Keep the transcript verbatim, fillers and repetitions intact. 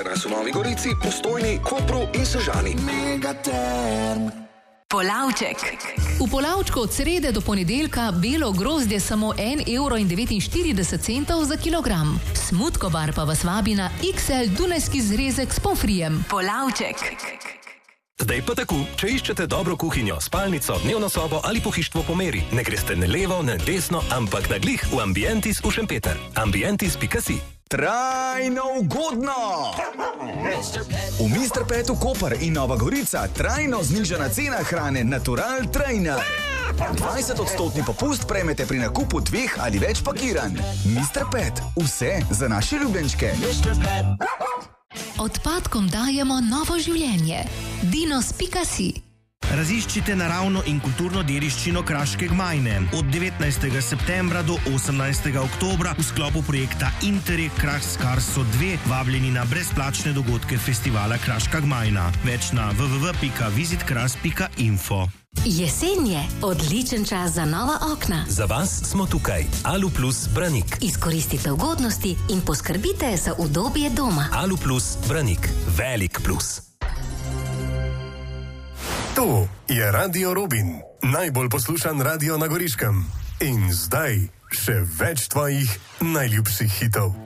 nas v Novi Gorici, Postojni, Kopru in Sežani. Megaterm. Polavček. V Polavčku od srede do ponedeljka belo grozdje samo en evro in devetinštirideset centov za kilogram. Smutkobar pa vas vabi na iks el dunajski zrezek s pomfrijem. Polavček. Zdaj pa tako, če iščete dobro kuhinjo, spalnico, dnevno sobo ali pohištvo po meri, ne greste ne levo, ne desno, ampak na glih v Ambientis v Šempeter. ambientis pika si. Trajno ugodno! V mister Petu Koper in Nova Gorica trajno znižana cena hrane Natural Trainer. dvajset odstotni popust prejmete pri nakupu dveh ali več pakiranj. mister Pet, vse za naše ljubljenčke. Odpadkom dajemo novo življenje. dinos pika si. Raziščite naravno in kulturno dediščino Kraške gmajne. Od devetnajstega septembra do osemnajstega oktobra v sklopu projekta Interreg Kraškarso dva vabljeni na brezplačne dogodke festivala Kraška gmajna. Več na w w w pika visit kras pika info. Jesen je odličen čas za nova okna. Za vas smo tukaj. Aluplus Branik. Izkoristite ugodnosti in poskrbite za udobje doma. Aluplus Branik. Velik plus. To je Radio Robin, najbolj poslušan radio na Goriškem. In zdaj še več tvojih najljubših hitov.